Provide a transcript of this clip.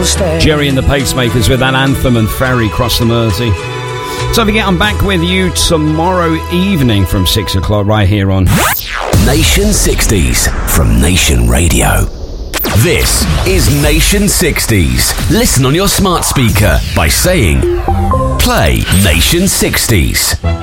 Jerry and the Pacemakers with that anthem and Ferry Cross the Mersey. So forget, I'm back with you tomorrow evening from 6 o'clock right here on Nation 60s from Nation Radio. This is Nation 60s. Listen on your smart speaker by saying, play Nation 60s.